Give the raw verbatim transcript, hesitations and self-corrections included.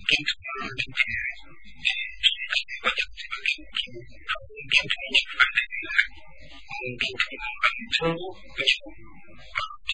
跟从了这些我讲这个主题，跟从也反对来，跟从了成都为什么